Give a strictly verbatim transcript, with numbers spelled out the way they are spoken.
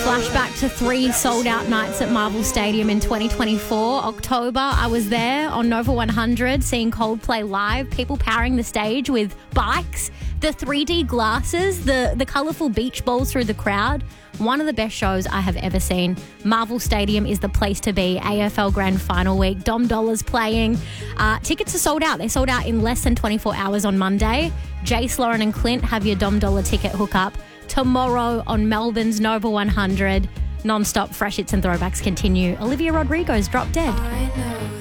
Flashback to three sold-out nights at Marvel Stadium in twenty twenty-four. October, I was there on Nova one hundred seeing Coldplay live, people powering the stage with bikes, the three D glasses, the, the colourful beach balls through the crowd. One of the best shows I have ever seen. Marvel Stadium is the place to be. A F L Grand Final week. Dom Dolla's playing. Uh, tickets are sold out. They sold out in less than twenty-four hours on Monday. Jace, Lauren and Clint have your Dom Dollar ticket hookup tomorrow on Melbourne's Nova one hundred. Non-stop fresh hits and throwbacks continue. Olivia Rodrigo's Drop Dead.